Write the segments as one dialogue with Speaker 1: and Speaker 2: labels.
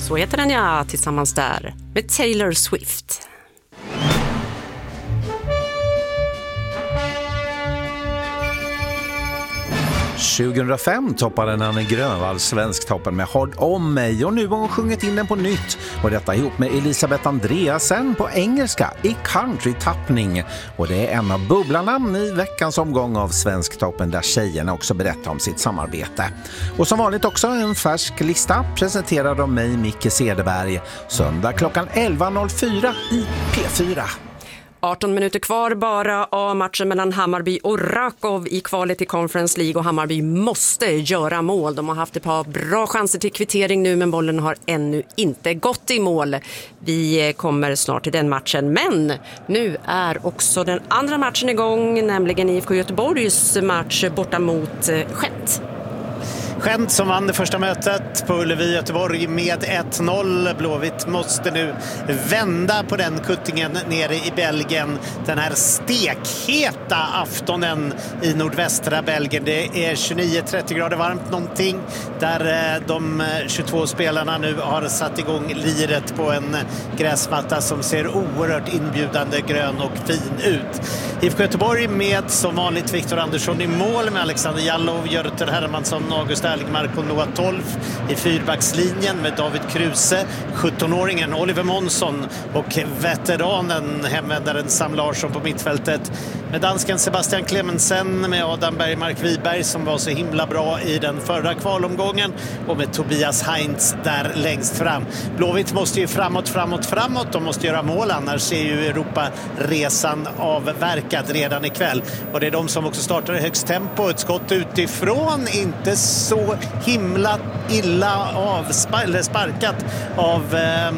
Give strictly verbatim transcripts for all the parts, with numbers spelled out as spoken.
Speaker 1: Så heter den, ja, tillsammans där med Taylor Swift.
Speaker 2: tjugohundrafem toppade Nanne Grönvall Svensktoppen med Håll om mig, och nu har hon sjungit in den på nytt, och detta ihop med Elisabeth Andreasen på engelska i country-tappning, och det är en av bubblarna i veckans omgång av Svensktoppen, där tjejerna också berättar om sitt samarbete. Och som vanligt också en färsk lista presenterad av mig, Micke Cederberg, söndag klockan elva noll fyra i P fyra.
Speaker 1: arton minuter kvar bara av matchen mellan Hammarby och Rakov i kvalet till Conference League, och Hammarby måste göra mål. De har haft ett par bra chanser till kvittering nu, men bollen har ännu inte gått i mål. Vi kommer snart till den matchen, men nu är också den andra matchen igång, nämligen I F K Göteborgs match borta mot Gent.
Speaker 3: Gent som vann det första mötet på Ullevi Göteborg med ett noll. Blåvitt måste nu vända på den kuttingen nere i Belgien. Den här stekheta aftonen i nordvästra Belgien. Det är tjugonio trettio grader varmt någonting, där de tjugotvå spelarna nu har satt igång liret på en gräsmatta som ser oerhört inbjudande, grön och fin ut. I F K Göteborg med som vanligt Viktor Andersson i mål, med Alexander Jallov, Jörter Hermansson, August Erlingmark och Noah Tolf i fyrbackslinjen, med David Kruse, sjuttonåringen Oliver Månsson och veteranen hemvändaren Sam Larsson på mittfältet, med dansken Sebastian Clemensen, med Adam Bergmark Wiberg som var så himla bra i den förra kvalomgången, och med Tobias Heinz där längst fram. Blåvitt måste ju framåt, framåt, framåt. De måste göra mål, annars är ju Europa-resan avverkad redan ikväll. Och det är de som också startar i högst tempo. Ett skott utifrån, inte så himla illa avsparkat av... Eh,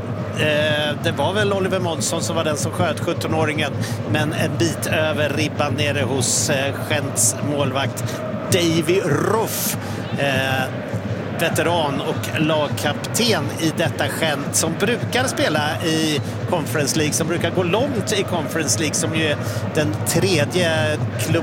Speaker 3: det var väl Oliver Månsson som var den som sköt, sjuttonåringen, men en bit över ribban nere hos Gents målvakt Davy Ruff, eh, veteran och lagkapten i detta Gent, som brukar spela i Conference League, som brukar gå långt i Conference League, som ju är den tredje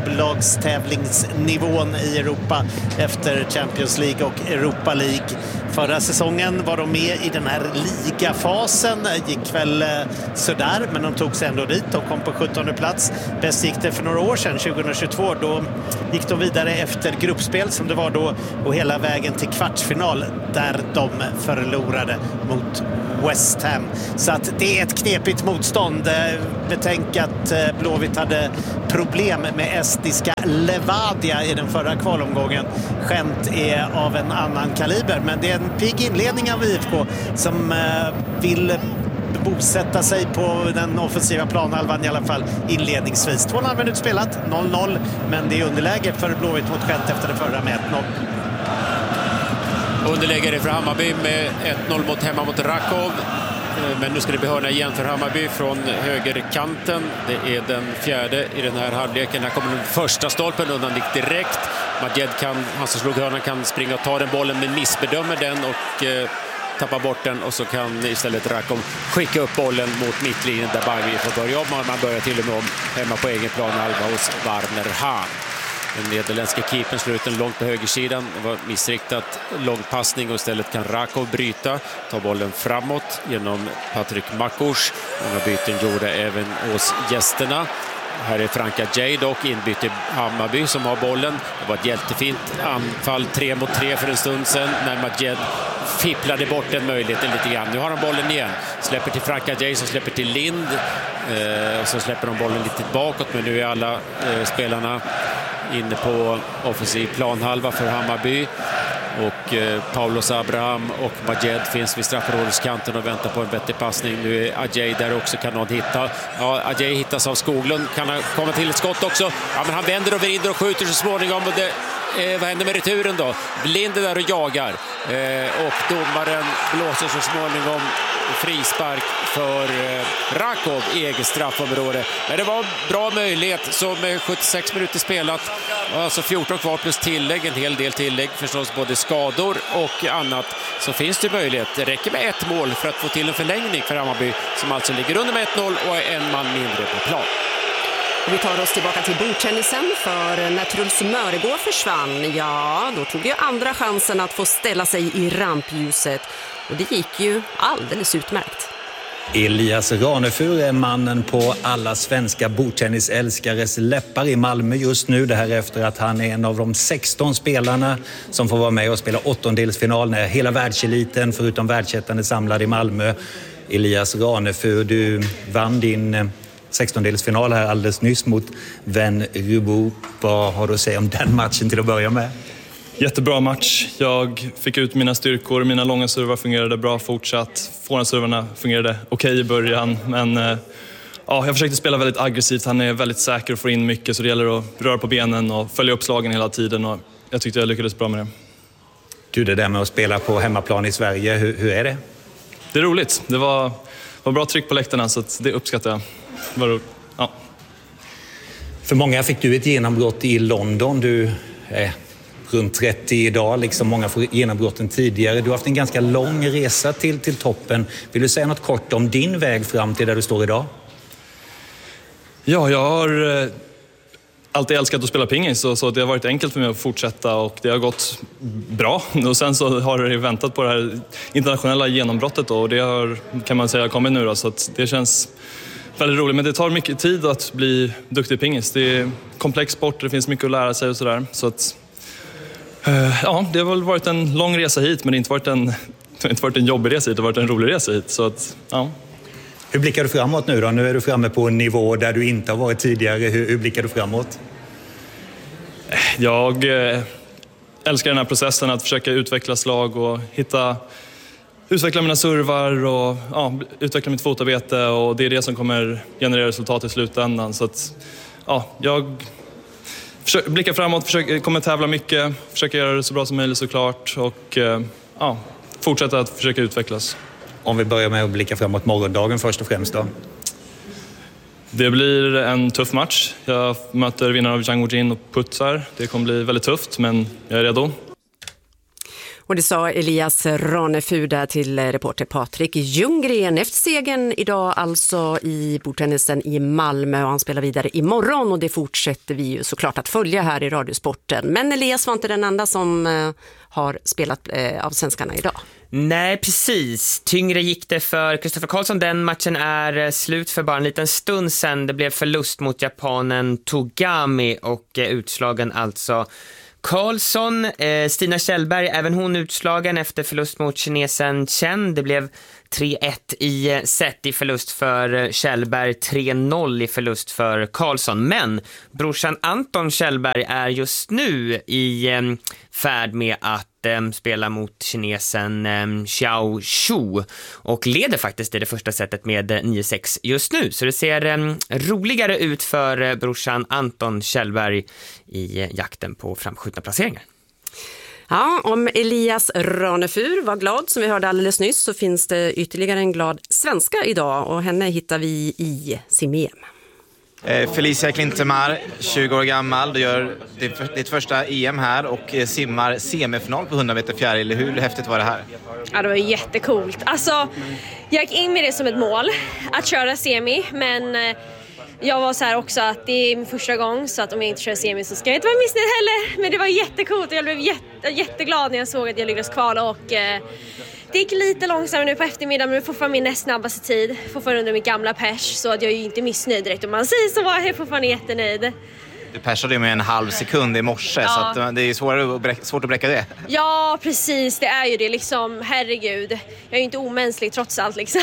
Speaker 3: klubblagstävlingsnivån i Europa efter Champions League och Europa League. Förra säsongen var de med i den här ligafasen, gick väl sådär, men de tog sig ändå dit och kom på sjuttonde plats. Bäst gick det för några år sedan, tjugohundratjugotvå, då gick de vidare efter gruppspel som det var då, och hela vägen till kvartsfinal där de förlorade mot West Ham. Så att det är ett knepigt motstånd. Betänk att Blåvitt hade problem med estiska Levadia i den förra kvalomgången. Gent är av en annan kaliber, men det är en pigg inledning av I F K som vill bosätta sig på den offensiva planhalvan i alla fall inledningsvis. Två och en halv minut spelat, noll noll, men det är underläge för Blåvitt mot Gent efter det förra med ett noll.
Speaker 4: Underlägare för Hammarby med ett noll mot hemma mot Rakov. Men nu ska det bli hörna igen för Hammarby från högerkanten. Det är den fjärde i den här halvleken. Här kommer den första stolpen undan, gick direkt. Majed kan, han som slog hörnan, kan springa och ta den bollen, men missbedömer den och eh, tappar bort den, och så kan istället Rakov skicka upp bollen mot mittlinjen där Bajvi får börja om. Man börjar till och med om hemma på egen plan halva hos Warner Hahn. Den nederländska keepern slår ut långt på högersidan. Det var missriktat långpassning, och istället kan Rakov bryta. Ta bollen framåt genom Patrik Makurs. Många byten gjorde även hos gästerna. Här är Franka Jay dock inbytt i Hammarby som har bollen. Det var ett jättefint anfall tre mot tre för en stund sedan när Majed fipplade bort den möjligheten lite grann. Nu har han bollen igen. Släpper till Franka Jay som släpper till Lind. Eh, och så släpper de bollen lite bakåt, men nu är alla eh, spelarna inne på offensiv planhalva för Hammarby. Och eh, Paulos Abraham och Majed finns vid straffområdeskanten och väntar på en vettig passning. Nu är Ajay där också, kan någon hitta. Ja, Ajay hittas av Skoglund. Kan han komma till ett skott också? Ja, men han vänder och vrider och skjuter så småningom. Och det, eh, vad händer med returen då? Blind där och jagar. Eh, och domaren blåser så småningom frispark för eh, Rakov i eget straffområde. Men det var bra möjlighet, så med sjuttiosex minuter spelat, alltså fjorton kvar plus tillägg, en hel del tillägg förstås, både skador och annat, så finns det möjlighet. Det räcker med ett mål för att få till en förlängning för Hammarby, som alltså ligger under med ett noll och är en man mindre på plan.
Speaker 1: Vi tar oss tillbaka till bordtennisen, för när Truls Mörgård försvann, ja, då tog ju andra chansen att få ställa sig i rampljuset. Och det gick ju alldeles utmärkt.
Speaker 5: Elias Ranefur är mannen på alla svenska bordtennisälskares läppar i Malmö just nu. Det här efter att han är en av de sexton spelarna som får vara med och spela åttondelsfinal när hela världseliten förutom världsettan är samlad i Malmö. Elias Ranefur, du vann din sextondelsfinal här alldeles nyss mot Van Rubo. Vad har du att säga om den matchen till att börja med?
Speaker 6: Jättebra match. Jag fick ut mina styrkor. Mina långa servar fungerade bra fortsatt. Forehand-servarna fungerade okej i början. Men ja, jag försökte spela väldigt aggressivt. Han är väldigt säker och får in mycket. Så det gäller att röra på benen och följa upp slagen hela tiden. Och jag tyckte jag lyckades bra med det.
Speaker 5: Du, det där med att spela på hemmaplan i Sverige, hur, hur är det? Det
Speaker 6: är roligt. Det var, var bra tryck på läktarna så att det uppskattar jag. Det var roligt. Ja.
Speaker 5: För många fick du ett genombrott i London. Du är runt trettio idag, liksom många får genombrotten tidigare. Du har haft en ganska lång resa till, till toppen. Vill du säga något kort om din väg fram till där du står idag?
Speaker 6: Ja, jag har eh, alltid älskat att spela pingis så, så det har varit enkelt för mig att fortsätta och det har gått bra. Och sen så har det väntat på det här internationella genombrottet då, och det har, kan man säga, kommit nu då, så att det känns väldigt roligt. Men det tar mycket tid att bli duktig i pingis. Det är komplex sport, det finns mycket att lära sig och sådär. Så att ja, det har väl varit en lång resa hit, men det har inte varit en, det har inte varit en jobbig resa hit, det har varit en rolig resa hit. Så att, ja.
Speaker 5: Hur blickar du framåt nu då? Nu är du framme på en nivå där du inte har varit tidigare. Hur, hur blickar du framåt?
Speaker 6: Jag eh, älskar den här processen att försöka utveckla slag och hitta, utveckla mina servar och ja, utveckla mitt fotarbete, och det är det som kommer generera resultat i slutändan. Så att, ja, jag Försök, blicka framåt, försök, kommer tävla mycket, försöka göra det så bra som möjligt såklart och eh, ja, fortsätta att försöka utvecklas.
Speaker 5: Om vi börjar med att blicka framåt morgondagen först och främst då?
Speaker 6: Det blir en tuff match. Jag möter vinnaren av Zhang Weijin och putsar. Det kommer bli väldigt tufft, men jag är redo.
Speaker 1: Och det sa Elias Ranefur där till reporter Patrik Ljunggren. Efter segern idag alltså i bordtennisen i Malmö, och han spelar vidare imorgon, och det fortsätter vi ju såklart att följa här i Radiosporten. Men Elias var inte den enda som eh, har spelat eh, av svenskarna idag.
Speaker 7: Nej, precis. Tyngre gick det för Kristoffer Karlsson. Den matchen är slut för bara en liten stund sedan. Det blev förlust mot japanen Togami och eh, utslagen alltså Karlsson, eh, Stina Kjellberg, även hon utslagen efter förlust mot kinesen Chen. Det blev tre ett i set i förlust för Kjellberg, tre noll i förlust för Karlsson. Men brorsan Anton Kjellberg är just nu i eh, färd med att eh, spela mot kinesen eh, Xiao Xu och leder faktiskt i det första setet med nio sex just nu. Så det ser eh, roligare ut för eh, brorsan Anton Kjellberg i eh, jakten på framskjutna placeringar.
Speaker 1: Ja, om Elias Ranefur var glad som vi hörde alldeles nyss, så finns det ytterligare en glad svenska idag, och henne hittar vi i sim-E M.
Speaker 8: Eh, Felicia Klintemar, tjugo år gammal, du gör ditt, ditt första E M här och eh, simmar semifinal på hundra meter fjäril. Hur häftigt var det här?
Speaker 9: Ja, det var jättecoolt. Alltså, jag gick in med det som ett mål att köra semi, men eh, jag var så här också att det är min första gång, så att om jag inte kör semi så ska jag inte vara missnöjd heller. Men det var jättecoolt och jag blev jätte, jätteglad när jag såg att jag lyckades kvala, och eh, det gick lite långsammare nu på eftermiddagen, men det är fortfarande min näst snabbaste tid. Fortfarande under mitt gamla pers, så att jag är ju inte missnöjd direkt. Om man säger så var jag fortfarande jättenöjd.
Speaker 8: Du persade med en halv sekund i morse, ja. Så att det är svårare att bräcka, svårt att bräcka det.
Speaker 9: Ja, precis. Det är ju det liksom. Herregud. Jag är ju inte omänsklig trots allt liksom.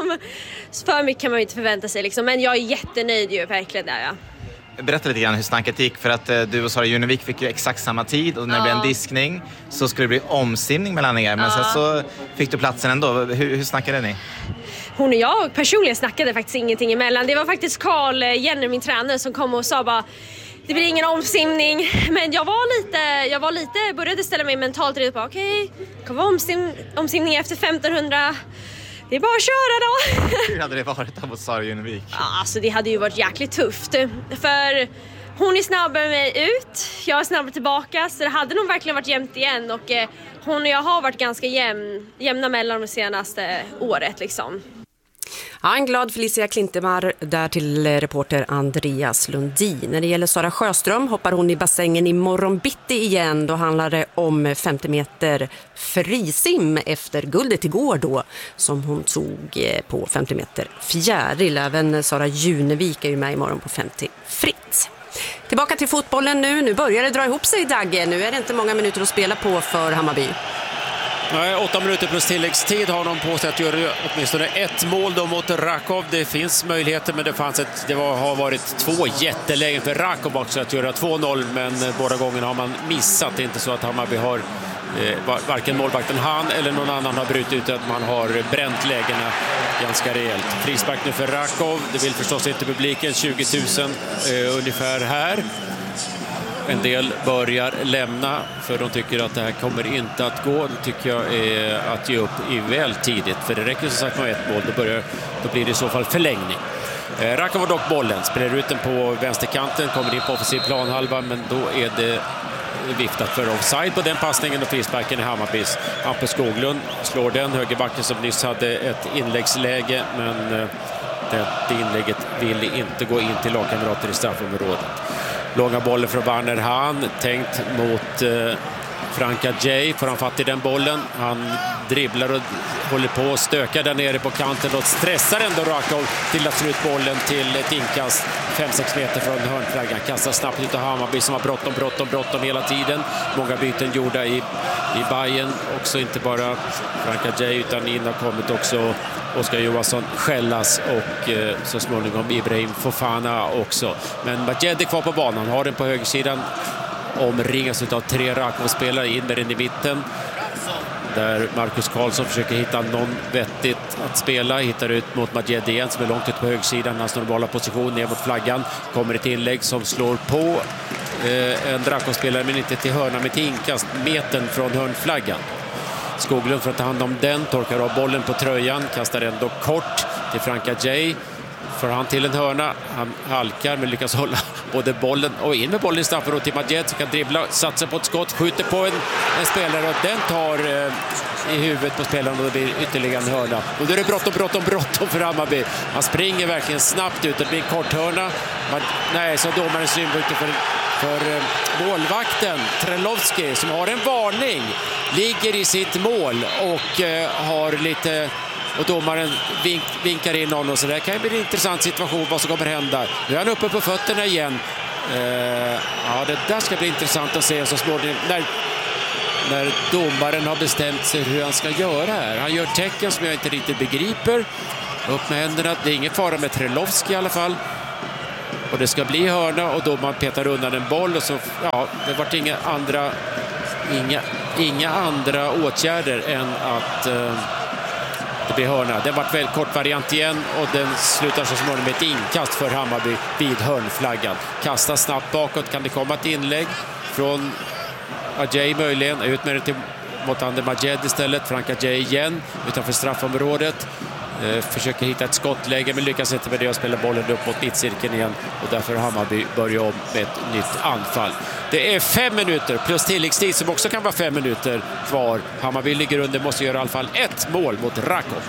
Speaker 9: För mycket kan man ju inte förvänta sig liksom. Men jag är jättenöjd ju, verkligen där, ja.
Speaker 8: Berätta lite grann hur snacket gick, för att eh, du och Sara Junevik fick ju exakt samma tid, och när det ja. blev en diskning så skulle det bli omsimning mellan er, men ja. sen så fick du platsen ändå. Hur, hur snackade ni?
Speaker 9: Hon och jag personligen snackade faktiskt ingenting emellan. Det var faktiskt Carl Jenner, min tränare, som kom och sa bara: det blir ingen omsimning. Men jag var lite, jag var lite, började ställa mig mentalt redo på okej, okay, det kommer vara omsim, omsimning efter femtonhundra. Det är bara att köra då.
Speaker 8: Hur hade det varit mot Sara Junevik?
Speaker 9: Ja, alltså det hade ju varit jäkligt tufft. För hon är snabbare med ut, jag är snabbare tillbaka. Så det hade nog verkligen varit jämnt igen. Och eh, hon och jag har varit ganska jämn, jämna mellan de senaste året liksom.
Speaker 1: Ja, en glad Felicia Klintemar där till reporter Andreas Lundin. När det gäller Sara Sjöström hoppar hon i bassängen i morgon bitti igen. Då handlar det om femtio meter frisim efter guldet igår då som hon tog på femtio meter fjäril. Även Sara Junevik är ju med imorgon på femtio fritt. Tillbaka till fotbollen nu. Nu börjar det dra ihop sig i Dagge. Nu är det inte många minuter att spela på för Hammarby.
Speaker 4: Nej, åtta minuter plus tilläggstid har de på sig att göra åtminstone ett mål då mot Rakov. Det finns möjligheter, men det, fanns ett, det var, har varit två jättelägen för Rakov också att göra två noll, men båda gångerna har man missat. Det är inte så att Hammarby har eh, varken målvakten han eller någon annan har brutit ut, att man har bränt lägena ganska rejält. Frispark nu för Rakov. Det vill förstås inte publiken, tjugo tusen eh, ungefär här. En del börjar lämna för de tycker att det här kommer inte att gå. Det tycker jag är att ge upp i väl tidigt. För det räcker som sagt med ett mål. Då, börjar, då blir det i så fall förlängning. Eh, Rakov har dock bollen. Spelar ut den på vänsterkanten. Kommer in på offensiv planhalva. Men då är det viftat för offside på den passningen och frisparken i Hammarbys. Hampus Skoglund slår den. Högerbacken som nyss hade ett inläggsläge. Men eh, det inlägget ville inte gå in till lagkamrater i straffområdet. Långa bollen från Werner Hahn, tänkt mot eh, Franka Jay. Får han fatt i den bollen. Han dribblar och håller på och stökar där nere på kanten och stressar ändå Rakov till att slå ut bollen till ett inkast fem sex meter från hörnflaggan. Kastar snabbt ut av Hammarby som har bråttom, bråttom, bråttom hela tiden. Många byten gjorda i, i Bayern. Också inte bara Franka Jay utan in har kommit också Oskar Johansson, Skällas och eh, så småningom Ibrahim Fofana också. Men Majed är kvar på banan, har den på högersidan. Omringas av tre Rakov-spelare in med den i mitten. Där Marcus Karlsson försöker hitta någon vettigt att spela. Hittar ut mot Majed igen som är långt ut på högersidan. Han står i bala position ner mot flaggan. Kommer ett inlägg som slår på eh, en Rakov-spelare men inte till hörna med till inkast. Metern från hörnflaggan. Skoglund för att ta hand om den, torkar av bollen på tröjan, kastar ändå kort till Franka Jay. Får han till en hörna, han halkar men lyckas hålla både bollen och in med bollen i straffområdet till Majed som kan dribbla, satsa på ett skott, skjuter på en, en spelare och den tar eh, i huvudet på spelaren och det blir ytterligare en hörna. Och då är det bråttom, bråttom, bråttom för Hammarby. Han springer verkligen snabbt ut, det blir en kort hörna. Man, nej, så domaren synpunkter för för eh, målvakten Trelovski som har en varning, ligger i sitt mål och eh, har lite, och domaren vink, vinkar in honom, så det kan bli en intressant situation vad som kommer hända. Nu är han uppe på fötterna igen. Eh, ja, det där ska bli intressant att se så småningom när, när domaren har bestämt sig hur han ska göra här. Han gör tecken som jag inte riktigt begriper. Upp med händerna, det är ingen fara med Trelovski i alla fall. Och det ska bli hörna och då man petar undan en boll och så, ja, det var inga andra inga, inga andra åtgärder än att eh, det blir hörna. Det var en väldigt kort variant igen och den slutar så småningom med ett inkast för Hammarby vid hörnflaggan. Kastar snabbt bakåt, kan det komma ett inlägg från Ajay möjligen, ut med det till mot Ander Majed istället. Franka Jay igen utanför straffområdet. Försöker hitta ett skottläge men lyckas inte med det och spelar bollen upp mot mittcirkeln igen och därför Hammarby börjar om med ett nytt anfall. Det är fem minuter plus tilläggstid som också kan vara fem minuter kvar. Hammarby ligger under, måste göra i alla fall ett mål mot Rakov.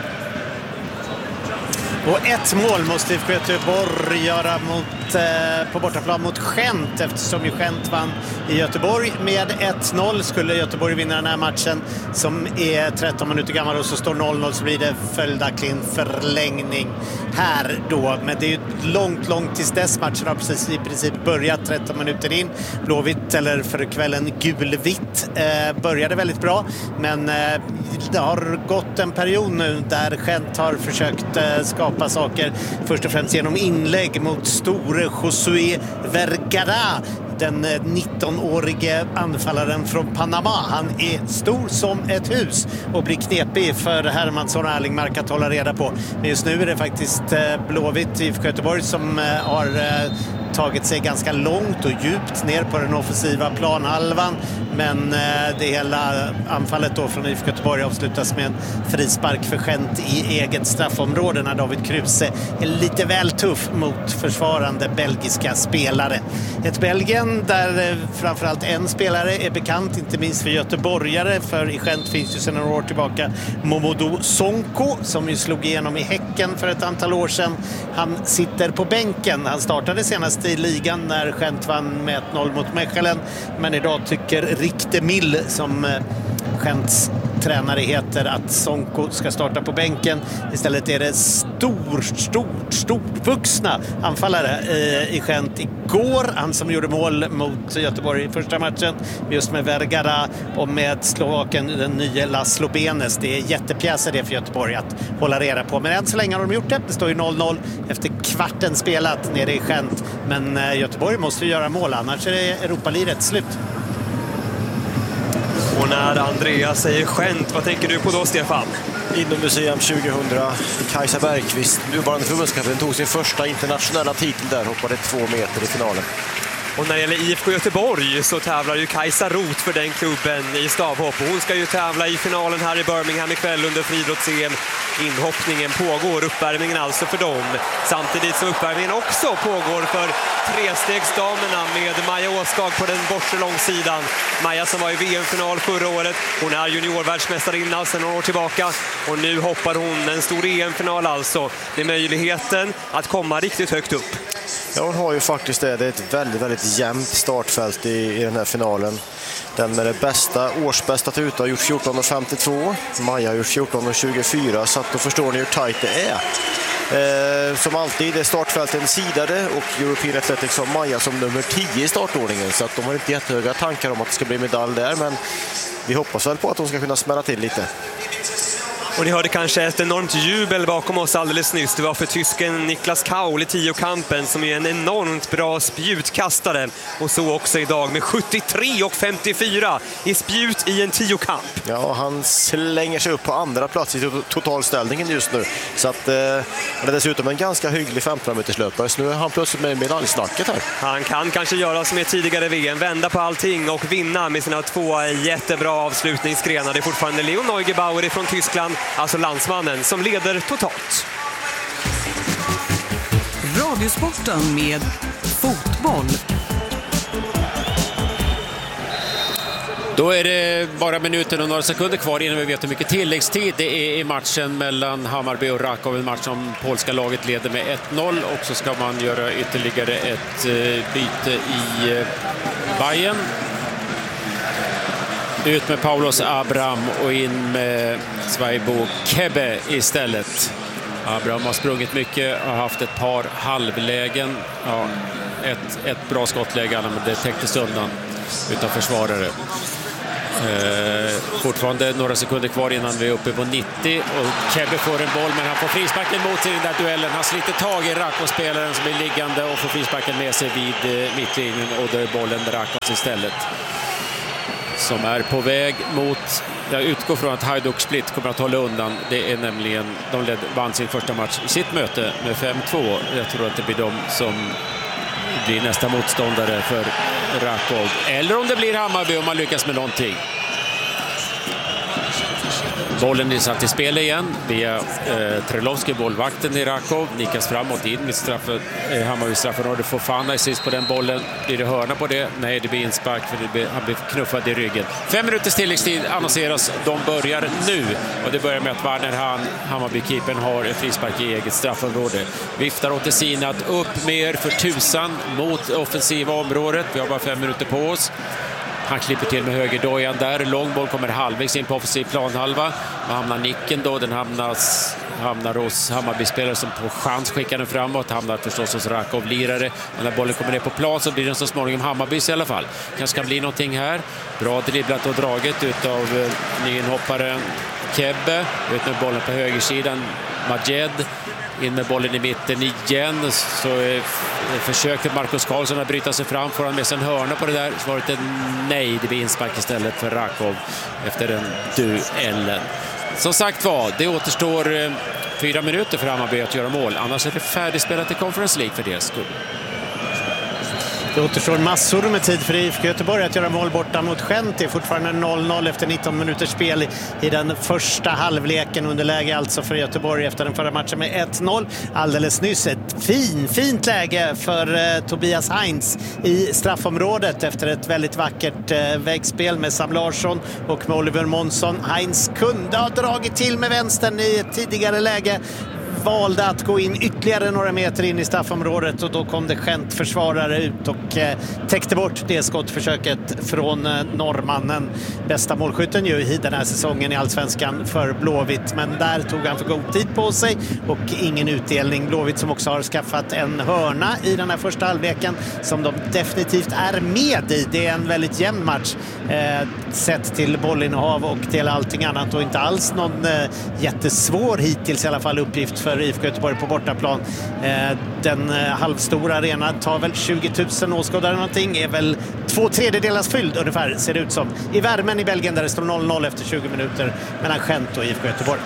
Speaker 3: Och ett mål måste I F K Göteborg göra mot, eh, på bortaplan mot Gent eftersom ju Gent vann i Göteborg med ett noll. Skulle Göteborg vinna den här matchen som är tretton minuter gammal och så står noll noll så blir det följaktligen förlängning här då. Men det är ju långt, långt tills dess. Matchen har precis i princip börjat tretton minuter in. Blåvitt, eller för kvällen gulvitt, eh, började väldigt bra. Men eh, det har gått en period nu där Gent har försökt eh, skapa saker. Först och främst genom inlägg mot store Josué Vergara. Den nittonårige anfallaren från Panama. Han är stor som ett hus och blir knepig för Hermansson och Erlingmark att hålla reda på. Men just nu är det faktiskt Blåvitt I F K Göteborg som har tagit sig ganska långt och djupt ner på den offensiva planhalvan men det hela anfallet då från I F K Göteborg avslutas med en frispark för Gent i eget straffområde när David Kruse är lite väl tuff mot försvarande belgiska spelare. Ett Belgien där framförallt en spelare är bekant, inte minst för göteborgare, för i Gent finns ju sedan några år tillbaka Momodou Sonko som ju slog igenom i Häcken för ett antal år sedan. Han sitter på bänken. Han startade senast i ligan när Gent vann med ett noll mot Mechelen, men idag tycker Rick de Mille, som Gents tränare heter, att Sonko ska starta på bänken. Istället är det stor, stort, stort vuxna anfallare i Gent igår. Han som gjorde mål mot Göteborg i första matchen, just med Vergara och med slovaken den nya Laszlo Benes. Det är jättepjäser det för Göteborg att hålla reda på. Men än så länge har de gjort det. Det står ju noll noll efter kvarten spelat nere i Gent. Men Göteborg måste ju göra mål, annars är det Europa-liret slut.
Speaker 10: Och när Andreas säger Gent, vad tänker du på då, Stefan?
Speaker 11: Inommuseum tjugohundra, Kajsa Bergqvist, nuvarande förbundskapten, tog sin första internationella titel där, hoppade två meter i finalen.
Speaker 10: Och när det gäller I F K Göteborg så tävlar ju Kajsa Roth för den klubben i stavhopp. Hon ska ju tävla i finalen här i Birmingham ikväll under friidrotts-E M. Inhoppningen pågår, uppvärmningen alltså för dem. Samtidigt som uppvärmningen också pågår för trestegsdamerna med Maja Åskag på den bortre långsidan. Maja som var i V M-final förra året. Hon är juniorvärldsmästarinna sedan några år tillbaka. Och nu hoppar hon en stor E M-final alltså. Det är möjligheten att komma riktigt högt upp.
Speaker 11: Ja, hon har ju faktiskt det. Det är ett väldigt, väldigt jämnt startfält i, i den här finalen. Den med det bästa, årsbästa ut har gjort fjorton femtiotvå. Maja har gjort fjorton tjugofyra, så att då förstår ni hur tajt det är. Eh, som alltid är startfälten sidade och European Athletics har Maja som nummer tio i startordningen, så att de har inte jättehöga tankar om att det ska bli medalj där, men vi hoppas väl på att de ska kunna smälla till lite.
Speaker 10: Och ni hörde kanske ett enormt jubel bakom oss alldeles nyss. Det var för tysken Niklas Kaul i tiokampen som är en enormt bra spjutkastare. Och så också idag med sjuttiotre och femtiofyra i spjut i en tiokamp.
Speaker 11: Ja, han slänger sig upp på andra plats i totalställningen just nu. Så att eh, han är dessutom en ganska hygglig femton-meterslöpare. Så nu är han plötsligt med medaljsnacket här.
Speaker 10: Han kan kanske göra som i tidigare V M, vända på allting och vinna med sina två jättebra avslutningsgrenar. Det är fortfarande Leon Neugebauer från Tyskland, alltså landsmannen, som leder totalt.
Speaker 12: Radiosporten med fotboll.
Speaker 4: Då är det bara minuter och några sekunder kvar innan vi vet hur mycket tilläggstid det är i matchen mellan Hammarby och Rakov. En match som polska laget leder med ett noll, och så ska man göra ytterligare ett byte i Bayern. Ut med Paulos Abraham och in med Svaibo Kebbe istället. Abraham har sprungit mycket, har haft ett par halvlägen. Ja, ett, ett bra skottläge, men det täcktes undan utav försvarare. Eh, fortfarande några sekunder kvar innan vi är uppe på nittio, och Kebbe får en boll, men han får frisparken mot sig i den där duellen. Han sliter tag i Rakos-spelaren som är liggande och får frisparken med sig vid eh, mittlinjen, och då är bollen Rakos istället, som är på väg mot, jag utgår från att Hajduk Split kommer att hålla undan. Det är nämligen, de led, vann sin första match i sitt möte med fem två. Jag tror att det blir de som blir nästa motståndare för Rakov. Eller om det blir Hammarby om man lyckas med någonting. Bollen är satt i spel igen via eh, Trelovski, bollvakten i Rakov. Nikas framåt in med straffen, eh, Hammarby straffområde. Får Fana sist på den bollen. Blir det hörna på det? Nej, det blir inspark, för det blir, han blir knuffad i ryggen. Fem minuters tilläggstid annonseras. De börjar nu. Och det börjar med att Warner Han, Hammarby-keepern, har en frispark i eget straffområde. Viftar åt Sinat upp mer för tusan mot offensiva området. Vi har bara fem minuter på oss. Han klipper till med högerdojan där. Långboll kommer halvvägs in på offensiv planhalva. Och hamnar nicken då. Den hamnas, hamnar hos Hammarby-spelare som på chans skickar den framåt. Hamnar förstås hos Rakov-lirare. Men när bollen kommer ner på plan så blir den så småningom Hammarbys i alla fall. Kanske kan bli någonting här. Bra dribblat och draget utav eh, nyinhopparen Kebbe. Ut med bollen på högersidan. Majed. In med bollen i mitten igen, så eh, försöker Marcus Karlsson att bryta sig fram. Får han med sig en hörna på det där? Svaret är nej, det blir inspark istället för Rakov efter den duellen. Som sagt var, det återstår eh, fyra minuter för Hammarby att göra mål. Annars är det färdigspelat i Conference League för deras skull.
Speaker 3: Det återstår massor med tid för I F K Göteborg att göra mål borta mot Gent. Det är fortfarande noll noll efter nitton minuters spel i den första halvleken. Underläge alltså för Göteborg efter den förra matchen med ett noll. Alldeles nyss ett fin, fint läge för eh, Tobias Heinz i straffområdet efter ett väldigt vackert eh, väggspel med Sam Larsson och med Oliver Månsson. Heinz kunde ha dragit till med vänstern i ett tidigare läge, valde att gå in ytterligare några meter in i straffområdet och då kom det Gent försvarare ut och eh, täckte bort det skottförsöket från eh, norrmannen. Bästa målskytten ju i den här säsongen i Allsvenskan för Blåvitt, men där tog han för god tid på sig och ingen utdelning. Blåvitt som också har skaffat en hörna i den här första halvleken som de definitivt är med i. Det är en väldigt jämn match eh, sett till bollinnehav och till allting annat och inte alls någon eh, jättesvår hittills i alla fall uppgift för I F K Göteborg på bortaplan. Den halvstora arenan tar väl tjugo tusen åskådare någonting, är väl två tredjedelars fylld ungefär, ser det ut som. I värmen i Belgien där det står noll noll efter tjugo minuter mellan Gent och I F K Göteborg.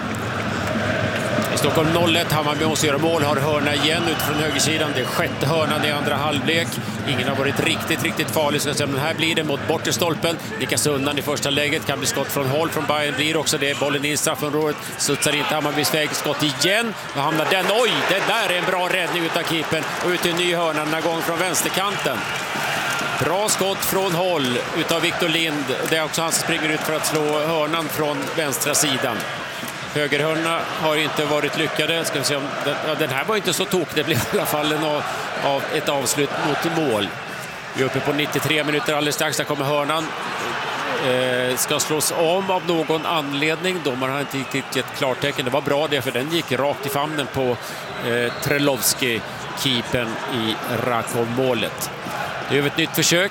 Speaker 4: I Stockholm noll ett, Hammarby måste göra mål, har hörna igen ut från högersidan. Det är sjätte hörnan i andra halvlek. Ingen har varit riktigt, riktigt farlig. Så men här blir det mot bortre stolpen. Nickas undan i första läget, kan bli skott från håll från Bayern, blir också det. Bollen in i straffområdet, studsar inte Hammarbys väg, skott igen. Då hamnar den, oj, det där är en bra räddning utav keepern. Och ut i en ny hörna, den här gången från vänsterkanten. Bra skott från håll utav Victor Lind. Det är också han som springer ut för att slå hörnan från vänstra sidan. Högerhörna har inte varit lyckade. Ska vi se om den, ja, den här var inte så tok. Det blev i alla fall en av, av ett avslut mot mål. Vi är uppe på nittiotre minuter alldeles strax. Där kommer hörnan. Eh, ska slås om av någon anledning. Domaren har inte riktigt gett klartecken. Det var bra det, för den gick rakt i famnen på eh, Trelovski, keepern i Rakov-målet. Det är ett nytt försök.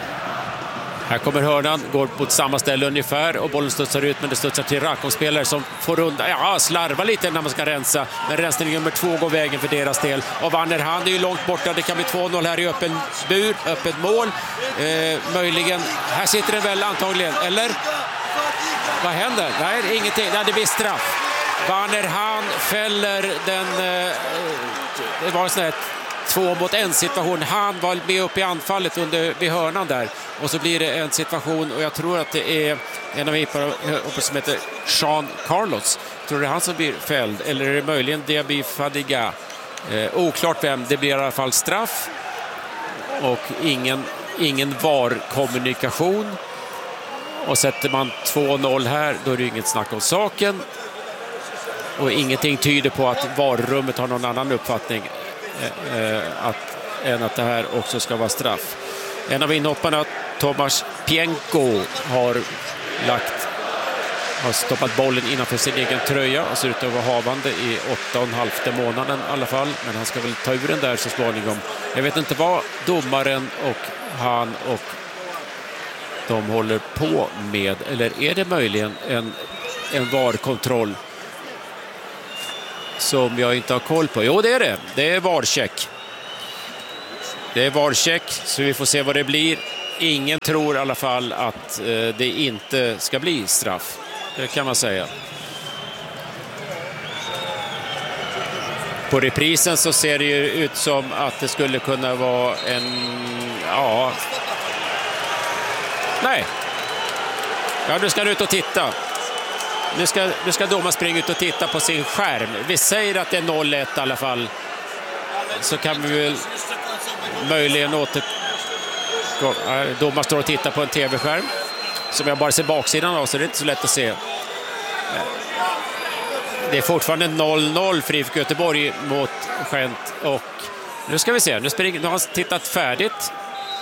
Speaker 4: Här kommer hörnan, går på samma ställe ungefär och bollen studsar ut, men det studsar till Rakov-spelare som får undan, ja, slarva lite när man ska rensa. Men rensning nummer två går vägen för deras del. Och Vanner, han är ju långt borta, det kan bli två noll här i öppen bur, öppet mål. Eh, möjligen, här sitter den väl antagligen, eller? Vad händer? Nej, ingenting, nej, det blir straff. Vanner, han fäller den, eh, det var en sån här två mot en situation. Han var med upp i anfallet under, vid hörnan där. Och så blir det en situation, och jag tror att det är en av hipparna som heter Jean Carlos. Jag tror det är han som blir fälld. Eller är det möjligen Diaby Fadiga? Eh, oklart vem. Det blir i alla fall straff. Och ingen, ingen VAR-kommunikation. Och sätter man två noll här, då är det inget snack om saken. Och ingenting tyder på att VAR-rummet har någon annan uppfattning eh, att, än att det här också ska vara straff. En av inhopparna, Tomasz Pienko, har lagt har stoppat bollen innanför sin egen tröja och ser ut att vara havande i åtta och en halvte månaden i alla fall. Men han ska väl ta ur den där så småningom. Jag vet inte vad domaren och han och de håller på med. Eller är det möjligen en, en VAR-kontroll som jag inte har koll på? Jo, det är det. Det är VAR-check. Det är VAR-check, så vi får se vad det blir. Ingen tror i alla fall att eh, det inte ska bli straff. Det kan man säga. På reprisen så ser det ju ut som att det skulle kunna vara en... Ja... Nej. Ja, nu ska du ut och titta. Nu ska, nu ska domaren springa ut och titta på sin skärm. Vi säger att det är noll ett i alla fall. Så kan vi väl möjligen åter... Domaren står och tittar på en tv-skärm som jag bara ser baksidan av, så det är inte så lätt att se. Det är fortfarande noll noll för I F K Göteborg mot Gent. Och nu ska vi se, nu, springer, nu har han tittat färdigt.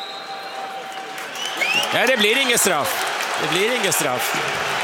Speaker 4: Nej, det blir ingen straff. Det blir ingen straff.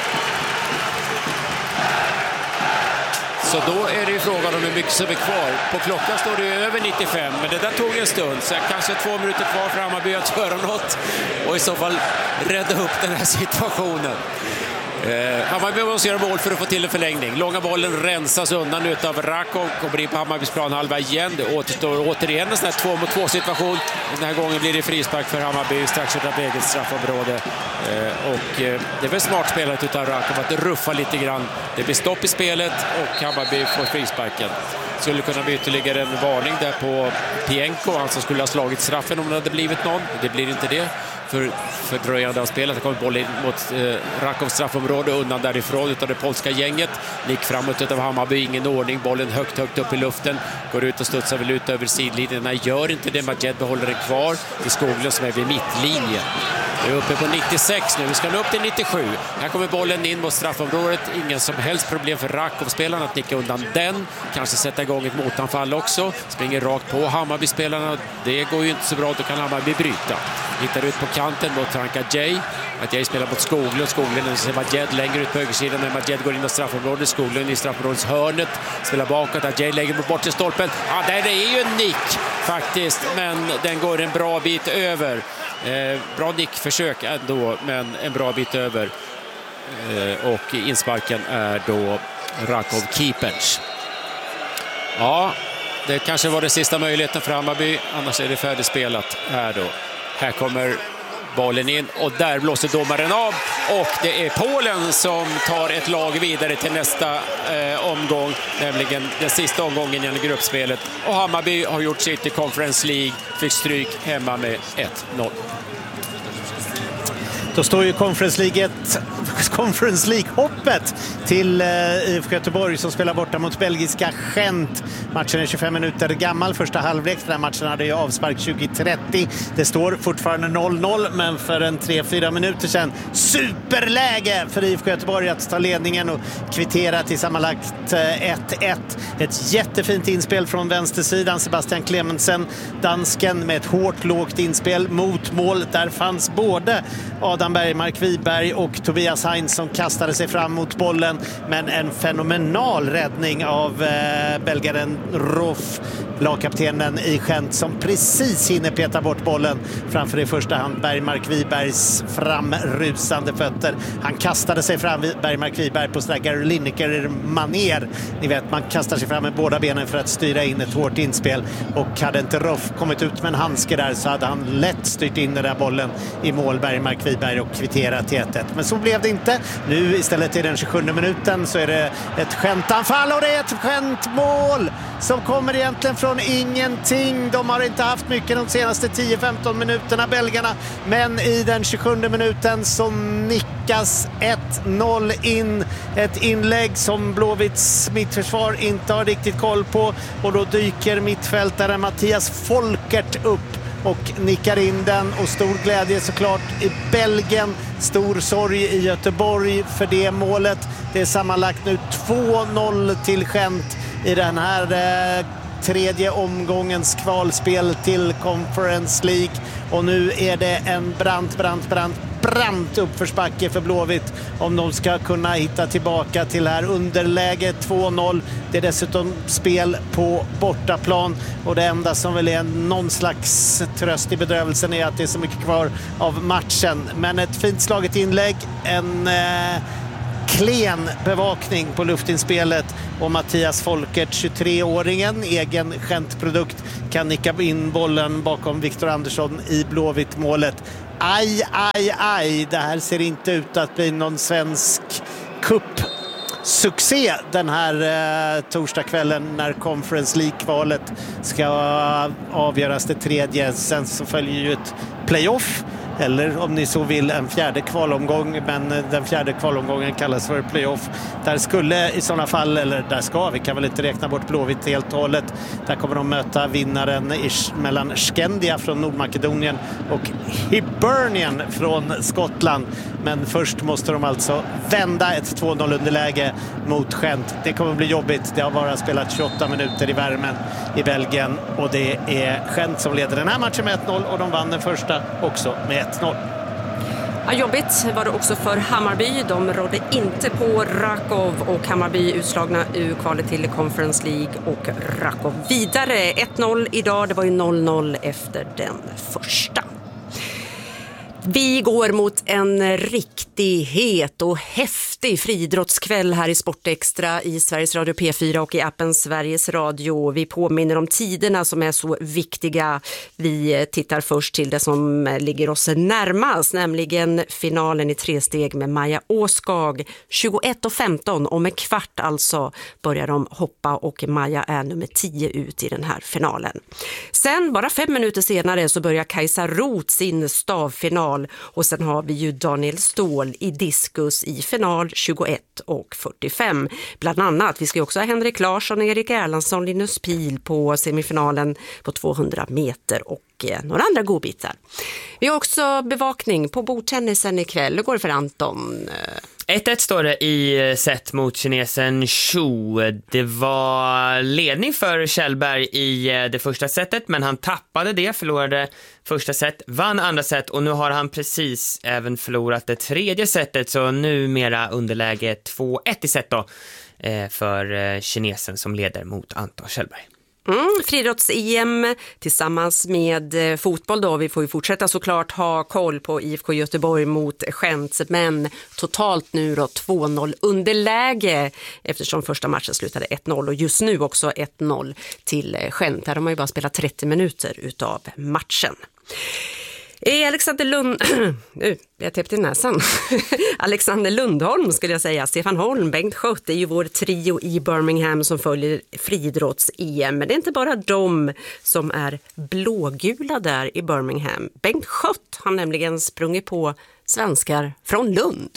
Speaker 4: Så då är det ju frågan om hur mycket som är kvar. På klockan står det över nittiofem, men det där tog en stund. Så kanske två minuter kvar för Hammarby att göra något och i så fall rädda upp den här situationen. Eh, Hammarby måste göra mål för att få till en förlängning. Långa bollen rensas undan utav Rakov, kommer in på Hammarbys planhalva igen. Det återstår återigen en sån här två mot två situation. Den här gången blir det frispark för Hammarby strax utanför eget straffområde. Eh, och eh, det är väl smart spelat utav Rakov att ruffa lite grann. Det blir stopp i spelet och Hammarby får frisparken. Skulle kunna bli ytterligare en varning där på Pienko, han som skulle ha slagit straffen om det hade blivit någon. Det blir inte det. För fördröjande av spelet. Det kommer boll in mot eh, Rakovs straffområde undan därifrån utav det polska gänget. Nick framåt utav Hammarby, ingen ordning. Bollen högt, högt upp i luften. Går ut och studsar väl ut över sidlinjerna. Gör inte det. Majed behåller den kvar i Skoglund som är vid mittlinjen. Vi är uppe på nittiosex nu. Vi ska nå upp till nittiosju. Här kommer bollen in mot straffområdet. Ingen som helst problem för Rakov-spelarna att nicka undan den. Kanske sätta igång ett motanfall också. Springer rakt på Hammarby-spelarna. Det går ju inte så bra. Då kan Hammarby bryta. Hittar ut på kanten mot Franka Jay. Majed spelar mot Skoglund. Skoglund ser Majed längre ut på högersidan. Men Majed går in i straffområdet. Skoglund i straffområdets hörnet. Spelar bakåt. Jay lägger bort till stolpen. Ja, där är ju en nick faktiskt. Men den går en bra bit över. Eh, bra nickförsök ändå, men en bra bit över. Eh, och insparken är då Rakov keepers. Ja, det kanske var den sista möjligheten för Hammarby. Annars är det färdigspelat här då. Här kommer bollen in och där blåser domaren av. Och det är Polen som tar ett lag vidare till nästa eh, omgång. Nämligen den sista omgången i gruppspelet. Och Hammarby har gjort sitt i Conference League. Fick stryk hemma med ett noll.
Speaker 3: Då står ju Conference League, Conference League-hoppet till eh, I F K Göteborg som spelar borta mot belgiska Gent. Matchen är tjugofem minuter gammal. Första halvlek. Den här matchen hade ju avspark tjugo trettio. Det står fortfarande noll noll, men för en tre fyra minuter sedan superläge för I F K Göteborg att ta ledningen och kvittera till sammanlagt ett ett. Ett jättefint inspel från vänstersidan. Sebastian Clemensen, dansken, med ett hårt lågt inspel mot mål. Där fanns både Adam Bergmark Wiberg och Tobias Heinz som kastade sig fram mot bollen, men en fenomenal räddning av eh, belgaren Roff, lagkaptenen i Gent, som precis hinner peta bort bollen framför i första hand Bergmark Wibergs framrusande fötter. Han kastade sig fram, Bergmark Wiberg, på sådär Gary Lineker-maner. Ni vet, man kastar sig fram med båda benen för att styra in ett hårt inspel, och hade inte Roff kommit ut med en handske där så hade han lätt styrt in den där bollen i mål, Bergmark Wiberg, och kvitterat till ett ett. Men så blev det inte. Nu istället i den tjugosjunde minuten så är det ett Gentanfall och det är ett Gent-mål som kommer egentligen från ingenting. De har inte haft mycket de senaste tio femton minuterna, belgarna, men i den tjugosjunde minuten så nickas ett noll in. Ett inlägg som Blåvitts mittförsvar inte har riktigt koll på, och då dyker mittfältaren Mattias Folkert upp och nickar in den, och stor glädje såklart i Belgien, stor sorg i Göteborg för det målet. Det är sammanlagt nu två noll till Gent i den här eh, tredje omgångens kvalspel till Conference League, och nu är det en brant, brant, brant brant uppförsbacke för Blåvitt om de ska kunna hitta tillbaka till här underläget två noll. Det är dessutom spel på bortaplan, och det enda som väl är någon slags tröst i bedrövelsen är att det är så mycket kvar av matchen. Men ett fint slaget inlägg, en eh, klen bevakning på luftinspelet, och Mattias Folkert, tjugotre-åringen, egen Gent-produkt, kan nicka in bollen bakom Viktor Andersson i Blåvitt-målet. Aj, aj, aj. Det här ser inte ut att bli någon svensk cup-succé den här eh, torsdagskvällen när Conference League-kvalet ska avgöras det tredje. Sen så följer ju ett playoff, eller om ni så vill en fjärde kvalomgång, men den fjärde kvalomgången kallas för playoff. Där skulle i sådana fall, eller där ska, vi kan väl inte räkna bort Blåvitt helt och hållet. Där kommer de möta vinnaren i, mellan Skendia från Nordmakedonien och Hibernian från Skottland. Men först måste de alltså vända ett två noll underläge mot Gent. Det kommer bli jobbigt. Det har bara spelat tjugoåtta minuter i värmen i Belgien, och det är Gent som leder den här matchen med ett noll, och de vann den första också med ett noll.
Speaker 1: Ja, jobbigt var det också för Hammarby. De rådde inte på Rakov, och Hammarby utslagna ur kvalet till Conference League, och Rakov vidare. ett noll idag, det var ju noll noll efter den första. Vi går mot en riktig het och häftig friidrottskväll här i Sportextra i Sveriges Radio P fyra och i appen Sveriges Radio. Vi påminner om tiderna som är så viktiga. Vi tittar först till det som ligger oss närmast, nämligen finalen i tre steg med Maja Åskag. tjugoett och femton, om en kvart alltså, börjar de hoppa och Maja är nummer tio ut i den här finalen. Sen, bara fem minuter senare, så börjar Kajsa Roth sin stavfinal. Och sen har vi ju Daniel Ståhl i diskus i final tjugoett och fyrtiofem. Bland annat, vi ska också ha Henrik Larsson, Erik Erlandsson, Linus Pihl på semifinalen på tvåhundra meter och några andra godbitar. Vi har också bevakning på bordtennisen ikväll. Hur går det för Anton?
Speaker 7: ett ett står det i set mot kinesen Xu. Det var ledning för Kjellberg i det första setet, men han tappade det, förlorade första set, vann andra set och nu har han precis även förlorat det tredje setet, så numera underläge två ett i set då för kinesen som leder mot Anton Kjellberg.
Speaker 1: Mm, friidrotts-E M tillsammans med eh, fotboll då. Vi får ju fortsätta såklart ha koll på I F K Göteborg mot Gent, men totalt nu då två noll underläge eftersom första matchen slutade ett noll och just nu också ett noll till Gent. Här har man ju bara spelat trettio minuter utav matchen. Alexander Lund... nu, jag täppte i näsan. Alexander Lundholm skulle jag säga. Stefan Holm, Bengt Schött är ju vår trio i Birmingham som följer friidrotts-E M. Men det är inte bara de som är blågula där i Birmingham. Bengt Schött har nämligen sprungit på svenskar från Lund.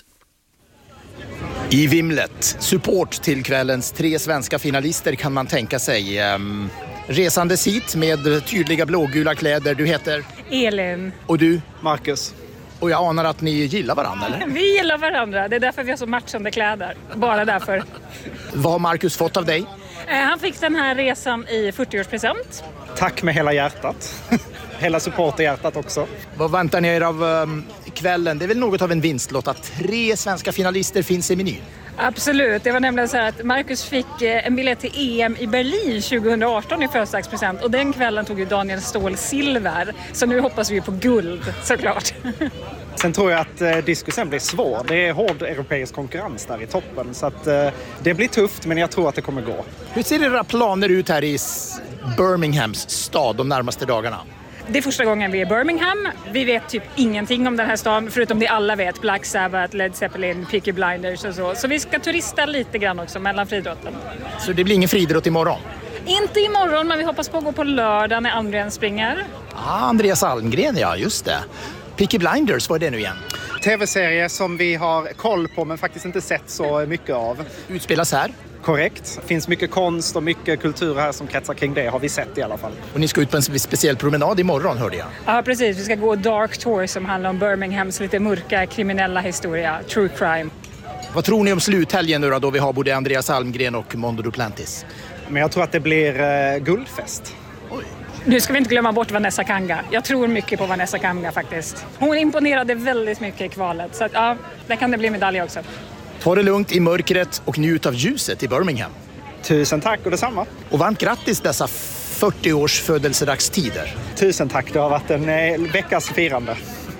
Speaker 13: I vimlet, support till kvällens tre svenska finalister kan man tänka sig. Um, resande hit med tydliga blågula kläder. Du heter?
Speaker 14: Elin.
Speaker 13: Och du?
Speaker 14: Marcus.
Speaker 13: Och jag anar att ni gillar varandra, eller?
Speaker 14: Vi gillar varandra. Det är därför vi har så matchande kläder. Bara därför.
Speaker 13: Vad har Marcus fått av dig?
Speaker 14: Han fick den här resan i fyrtioårspresent.
Speaker 15: Tack med hela hjärtat. Hela supporterhjärtat också.
Speaker 13: Vad väntar ni er av um, kvällen? Det är väl något av en vinstlott att tre svenska finalister finns i menyn?
Speaker 14: Absolut. Det var nämligen så här att Marcus fick en biljett till E M i Berlin tjugohundraarton i födelsedagspresent. Och den kvällen tog ju Daniel Ståhl silver. Så nu hoppas vi på guld, såklart.
Speaker 15: Sen tror jag att eh, diskusen blir svår. Det är hård europeisk konkurrens där i toppen. Så att, eh, det blir tufft, men jag tror att det kommer gå.
Speaker 13: Hur ser era planer ut här i Birminghams stad de närmaste dagarna?
Speaker 14: Det är första gången vi är i Birmingham. Vi vet typ ingenting om den här staden, förutom det alla vet. Black Sabbath, Led Zeppelin, Peaky Blinders och så. Så vi ska turista lite grann också mellan friidrotten.
Speaker 13: Så det blir ingen friidrott imorgon?
Speaker 14: Inte imorgon, men vi hoppas på att gå på lördag när Andreas springer.
Speaker 13: Ah, Andreas Almgren, ja, just det. Peaky Blinders, vad är det nu igen?
Speaker 15: Tv-serie som vi har koll på men faktiskt inte sett så mycket av.
Speaker 13: Utspelas här?
Speaker 15: Korrekt. Det finns mycket konst och mycket kultur här som kretsar kring det, har vi sett i alla fall.
Speaker 13: Och ni ska ut på en speciell promenad imorgon, hörde jag.
Speaker 14: Ja, precis. Vi ska gå Dark Tour som handlar om Birminghams lite mörka kriminella historia, true crime.
Speaker 13: Vad tror ni om sluthelgen nu då, då vi har både Andreas Almgren och Mondo Duplantis?
Speaker 15: Men jag tror att det blir eh, guldfest.
Speaker 14: Oj. Nu ska vi inte glömma bort Vanessa Kanga. Jag tror mycket på Vanessa Kanga faktiskt. Hon imponerade väldigt mycket i kvalet. Så att, ja, där kan det bli medalj också.
Speaker 13: Ta det lugnt i mörkret och njut av ljuset i Birmingham.
Speaker 15: Tusen tack och detsamma.
Speaker 13: Och varmt grattis dessa fyrtio års födelsedagstider.
Speaker 15: Tusen tack, det har varit en eh, veckas firande.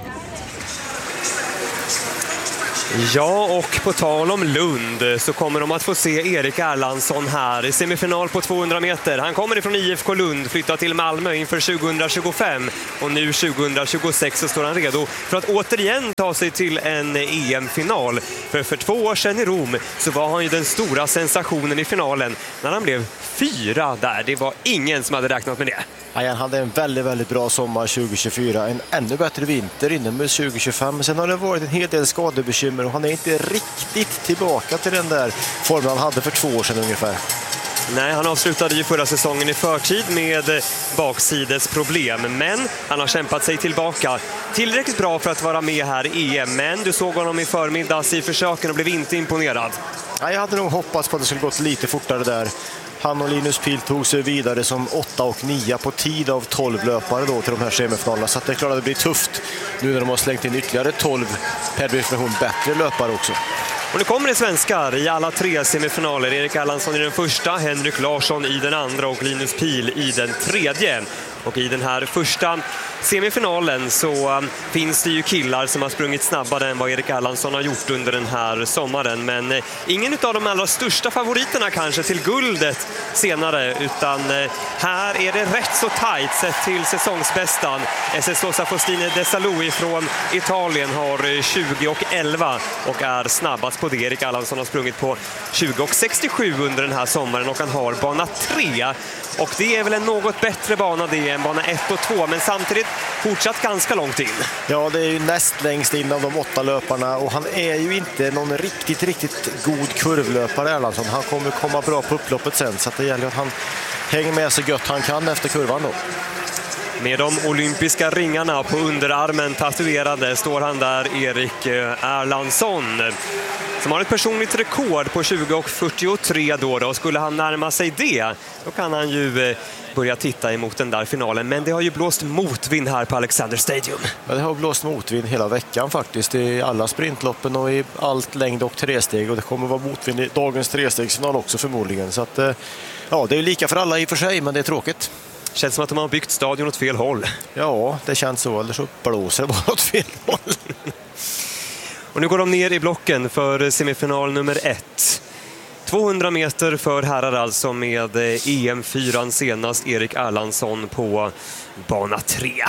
Speaker 10: Ja, och på tal om Lund så kommer de att få se Erik Erlandsson här i semifinal på tvåhundra meter. Han kommer ifrån I F K Lund, flyttar till Malmö inför tjugohundratjugofem och nu tjugohundratjugosex så står han redo för att återigen ta sig till en E M-final. För för två år sedan i Rom så var han ju den stora sensationen i finalen när han blev fyra där. Det var ingen som hade räknat med det.
Speaker 11: Ja, han hade en väldigt, väldigt bra sommar tjugo tjugofyra, en ännu bättre vinter inomhus tjugo tjugofem. Sen har det varit en hel del skadebekymmer och han är inte riktigt tillbaka till den där formen han hade för två år sedan ungefär.
Speaker 10: Nej, han avslutade ju förra säsongen i förtid med baksidesproblem, men han har kämpat sig tillbaka tillräckligt bra för att vara med här i E M. Men du såg honom i förmiddags i försöken och blev inte imponerad.
Speaker 11: Ja, jag hade nog hoppats på att det skulle gått lite fortare där. Han och Linus Pihl tog sig vidare som åtta och nio på tid av tolv löpare då till de här semifinalerna. Så att det är klart att det blir tufft nu när de har slängt in ytterligare tolv per definition bättre löpare också.
Speaker 10: Och nu kommer det svenskar i alla tre semifinaler. Erik Erlandsson i den första, Henrik Larsson i den andra och Linus Pihl i den tredje. Och i den här första semifinalen så finns det ju killar som har sprungit snabbare än vad Erik Erlandsson har gjort under den här sommaren. Men ingen av de allra största favoriterna kanske till guldet senare, utan här är det rätt så tajt sett till säsongsbästan. S S Losa Faustine Desalou från Italien har tjugo och elva och är snabbast på det. Erik Erlandsson har sprungit på tjugo och sextiosju under den här sommaren och han har bana tre. Och det är väl en något bättre bana det än bana ett och två, men samtidigt fortsatt ganska långt in.
Speaker 11: Ja, det är ju näst längst in av de åtta löparna och han är ju inte någon riktigt, riktigt god kurvlöpare Erlandsson. Han kommer komma bra på upploppet sen, så att det gäller att han hänger med så gött han kan efter kurvan då.
Speaker 10: Med de olympiska ringarna på underarmen tatuerade står han där, Erik Erlandsson, som har ett personligt rekord på tjugo och fyrtiotre då, då. Och skulle han närma sig det, då kan han ju börja titta emot den där finalen. Men det har ju blåst motvind här på Alexander Stadium.
Speaker 11: Ja, det har blåst motvind hela veckan faktiskt, i alla sprintloppen och i allt längd och tresteg. Och det kommer vara motvind i dagens trestegsfinal också förmodligen. Så att, ja, det är lika för alla i och för sig, men det är tråkigt.
Speaker 10: Känns som att de har byggt stadion åt fel håll.
Speaker 11: Ja, det känns så. Eller så blåser det bara åt fel håll.
Speaker 10: Och nu går de ner i blocken för semifinal nummer ett. tvåhundra meter för herrar alltså, med E M fyra senast Erik Erlandsson på bana tre.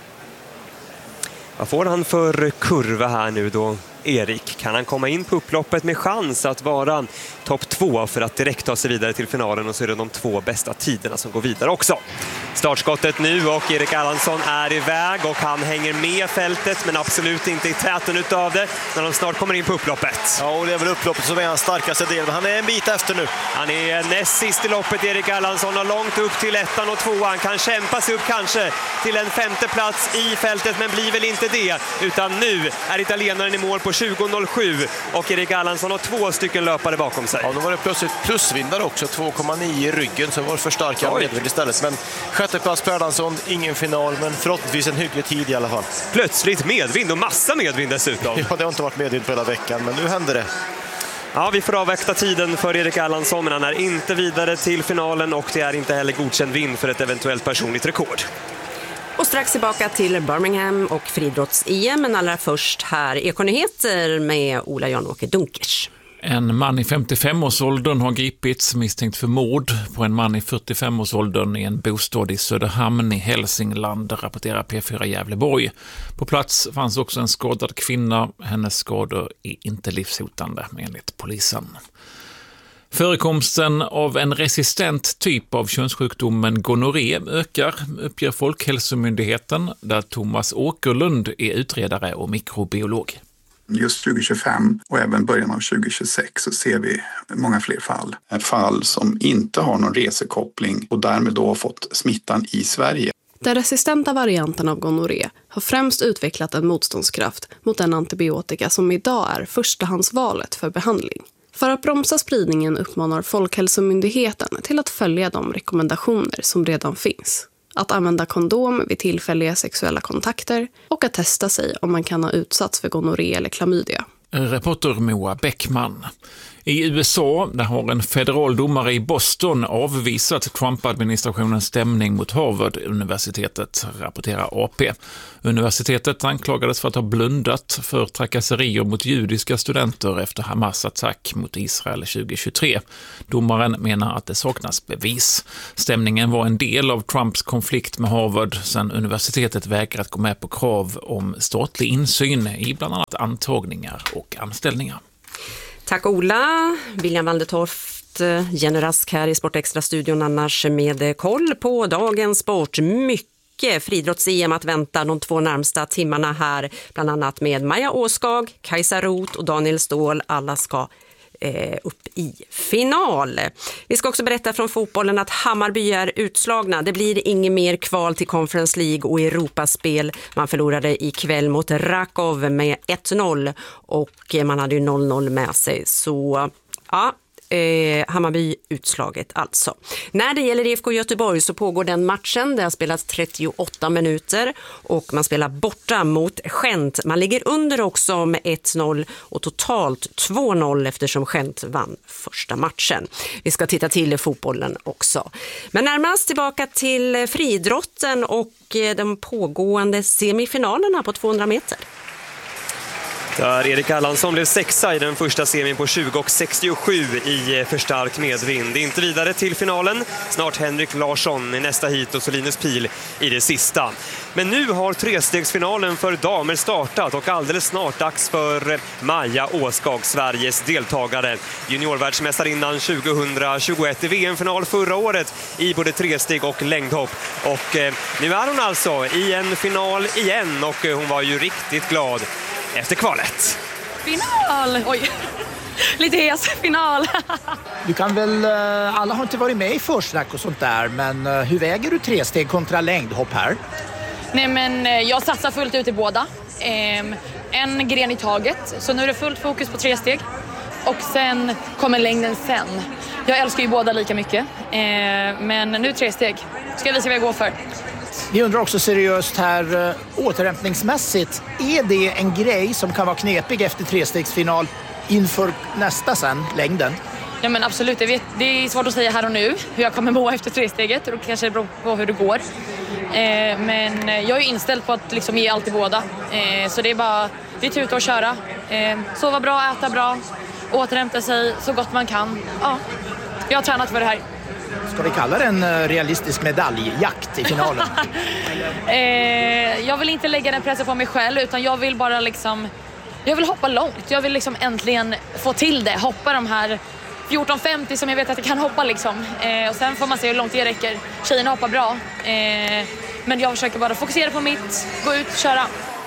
Speaker 10: Vad får han för kurva här nu då, Erik? Kan han komma in på upploppet med chans att vara topp två för att direkt ta sig vidare till finalen, och så är det de två bästa tiderna som går vidare också. Startskottet nu och Erik Erlandsson är iväg och han hänger med fältet, men absolut inte i täten utav det när de snart kommer in på upploppet.
Speaker 11: Ja, och det är väl upploppet som är hans starkaste del, men han är en bit efter nu.
Speaker 10: Han är näst sist i loppet, Erik Erlandsson, och långt upp till ettan och tvåan. Kan kämpa sig upp kanske till en femte plats i fältet, men blir väl inte det, utan nu är italienaren i mål på tjugo noll sju och Erik Erlandsson har två stycken löpare bakom sig.
Speaker 11: Ja, då var det plötsligt plusvindare också, två komma nio i ryggen, så var det för starka medvind istället. Men sjätte plats på Erlandsson, ingen final, men förhoppningsvis en hygglig tid i alla fall.
Speaker 10: Plötsligt medvind och massa medvind dessutom.
Speaker 11: Ja, det har inte varit medvind på hela veckan, men nu händer det.
Speaker 10: Ja, vi får avvakta tiden för Erik Erlandsson, men han är inte vidare till finalen och det är inte heller godkänd vind för ett eventuellt personligt rekord.
Speaker 1: Och strax tillbaka till Birmingham och friidrotts-E M, men allra först här Ekonyheter med Ola Jan-Åke Dunkers.
Speaker 16: En man i femtiofem-årsåldern har gripits misstänkt för mord på en man i fyrtiofem-årsåldern i en bostad i Söderhamn i Hälsingland, rapporterar P fyra Gävleborg. På plats fanns också en skadad kvinna. Hennes skador är inte livshotande enligt polisen. Förekomsten av en resistent typ av könssjukdomen gonorré ökar, uppger Folkhälsomyndigheten, där Thomas Åkerlund är utredare och mikrobiolog.
Speaker 17: Just tjugo tjugofem och även början av tjugo tjugosex så ser vi många fler fall. Fall som inte har någon resekoppling och därmed då har fått smittan i Sverige.
Speaker 18: Den resistenta varianten av gonorré har främst utvecklat en motståndskraft mot den antibiotika som idag är förstahandsvalet för behandling. För att bromsa spridningen uppmanar Folkhälsomyndigheten till att följa de rekommendationer som redan finns. Att använda kondom vid tillfälliga sexuella kontakter och att testa sig om man kan ha utsatts för gonorré eller klamydia.
Speaker 16: Reporter Moa Bäckman. I U S A där har en federal domare i Boston avvisat Trump-administrationens stämning mot Harvard-universitetet, rapporterar A P. Universitetet anklagades för att ha blundat för trakasserier mot judiska studenter efter Hamas attack mot Israel tjugo tjugotre. Domaren menar att det saknas bevis. Stämningen var en del av Trumps konflikt med Harvard sedan universitetet vägrat gå med på krav om statlig insyn i bland annat antagningar och anställningar.
Speaker 1: Tack Ola. William Waldertorft, Jenny Rask här i Sportextra-studion annars med koll på dagens sport. Mycket friidrotts-E M att vänta de två närmsta timmarna här, bland annat med Maja Åskag, Kajsa Roth och Daniel Ståhl. Alla ska eh, upp i final. Vi ska också berätta från fotbollen att Hammarby är utslagna. Det blir inget mer kval till Conference League och Europaspel. Man förlorade ikväll mot Rakov med ett noll och man hade ju noll noll med sig. Så ja, eh, Hammarby utslaget alltså. När det gäller I F K Göteborg så pågår den matchen. Det har spelats trettioåtta minuter och man spelar borta mot Gent. Man ligger under också med ett noll och totalt två noll eftersom Gent vann första matchen. Vi ska titta till fotbollen också. Men närmast tillbaka till friidrotten och de pågående semifinalerna på tvåhundra meter.
Speaker 10: Där Erik Erlandsson blev sexa i den första semin på tjugo och sextiosju i för stark medvind. Inte vidare till finalen. Snart Henrik Larsson i nästa hit och så Linus Pil i det sista. Men nu har trestegsfinalen för damer startat och alldeles snart dags för Maja Åskag, Sveriges deltagare. Juniorvärldsmästarinnan tjugohundratjugoett i V M-final förra året i både tresteg och längdhopp. Och eh, nu är hon alltså i en final igen och hon var ju riktigt glad efter kvalet.
Speaker 19: Final! Oj, lite hes. Final.
Speaker 13: Du kan väl, alla har inte varit med i försnack och sånt där, men hur väger du tresteg kontra längdhopp här?
Speaker 19: Nej, men jag satsar fullt ut i båda. En gren i taget, så nu är det fullt fokus på tresteg. Och sen kommer längden sen. Jag älskar ju båda lika mycket, men nu tresteg. Ska jag visa vad jag går för.
Speaker 13: Vi undrar också seriöst här, återhämtningsmässigt, är det en grej som kan vara knepig efter trestegsfinal inför nästa sen, längden?
Speaker 19: Ja, men absolut, det, vet, det är svårt att säga här och nu hur jag kommer må efter tresteget och kanske det beror på hur det går. Eh, men jag är inställd på att liksom ge allt i båda. Eh, så det är bara det är tuta och köra. Eh, sova bra, äta bra, återhämta sig så gott man kan. Ja, jag har tränat för det här.
Speaker 13: Ska vi kalla det en realistisk medaljjakt i finalen?
Speaker 19: eh, jag vill inte lägga den pressen på mig själv, utan jag vill bara liksom... Jag vill hoppa långt. Jag vill liksom äntligen få till det. Hoppa de här fjorton femtio som jag vet att jag kan hoppa liksom. Eh, och sen får man se hur långt det räcker. Tjejerna hoppar bra. Eh, men jag försöker bara fokusera på mitt. Gå ut och köra.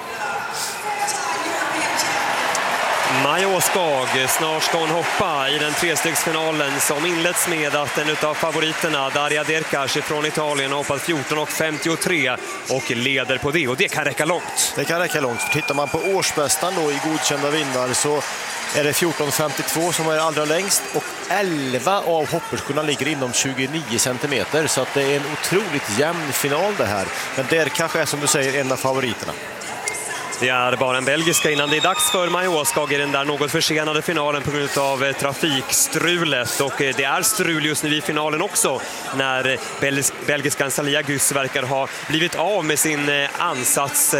Speaker 10: Maja Åskag, snart ska hon hoppa i den trestegsfinalen som inleds med att en av favoriterna, Daria Derkash från Italien, har hoppat fjorton och femtiotre och leder på det, och det kan räcka långt.
Speaker 11: Det kan räcka långt. Tittar man på årsbästan då i godkända vindar så är det fjorton femtiotvå som är allra längst och elva av hopperskorna ligger inom tjugonio centimeter, så att det är en otroligt jämn final det här. Men Derkash är som du säger en av favoriterna.
Speaker 10: Det är bara en belgiska innan det är dags för Maja Åskag i den där något försenade finalen på grund av trafikstrulet. Och det är strul just nu i finalen också när belgiskan Salia Gus verkar ha blivit av med sin ansats,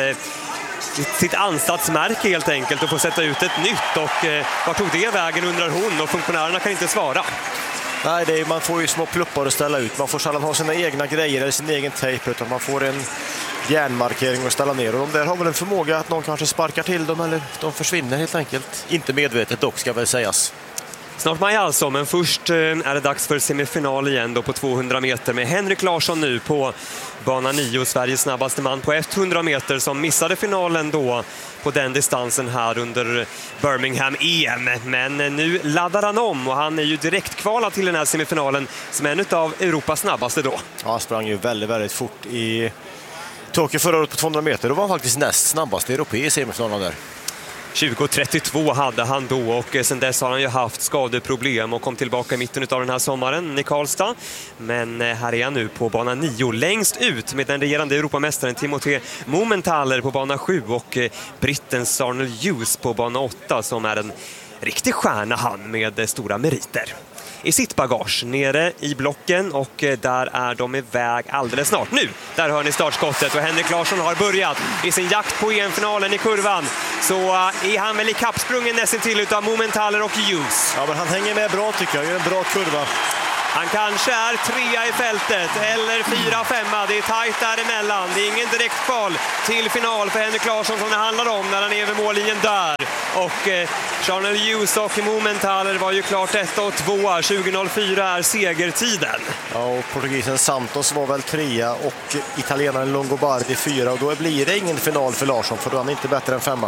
Speaker 10: sitt ansatsmärke helt enkelt, och få sätta ut ett nytt. Och var tog det vägen undrar hon, och funktionärerna kan inte svara.
Speaker 11: Nej, det är, man får ju små pluppar att ställa ut. Man får sällan ha sina egna grejer eller sin egen tejp, utan man får en järnmarkering att ställa ner. Och de där har väl en förmåga att någon kanske sparkar till dem eller de försvinner helt enkelt. Inte medvetet dock, ska väl sägas.
Speaker 10: Snart Maja alltså, men först är det dags för semifinal igen då på tvåhundra meter med Henrik Larsson nu på bana nio, Sveriges snabbaste man på hundra meter, som missade finalen då på den distansen här under Birmingham E M. Men nu laddar han om och han är ju direkt kvalad till den här semifinalen som en av Europas snabbaste då.
Speaker 11: Ja, han sprang ju väldigt, väldigt fort i Tokyo förra året på tvåhundra meter. Då var han faktiskt näst snabbaste europei i semifinalen där.
Speaker 10: tjugo trettiotvå hade han då, och sen dess har han ju haft skadeproblem och kom tillbaka i mitten av den här sommaren i Karlstad. Men här är han nu på bana nio, längst ut med den regerande Europamästaren Timothée Mumenthaler på bana sju och britten Sarnell Hughes på bana åtta, som är en riktig stjärna han med stora meriter i sitt bagage nere i blocken, och där är de iväg alldeles snart. Nu, där hör ni startskottet och Henrik Larsson har börjat i sin jakt på E M-finalen i kurvan. Så är han väl i kappsprungen nästan till utav Mumenthaler och Hughes.
Speaker 11: Ja, men han hänger med bra tycker jag, det är en bra kurva.
Speaker 10: Han kanske är trea i fältet eller fyra, femma. Det är tajt däremellan. Det är ingen direkt kval till final för Henrik Larsson som det handlar om när han är vid mållinjen där. Och eh, Sarnell Hughes och Mumenthaler var ju klart ett och två. tjugo noll fyra är segertiden.
Speaker 11: Ja, och portugisen Santos var väl trea och italienaren Longobardi fyra. Och då blir det ingen final för Larsson, för då är han inte bättre än femma.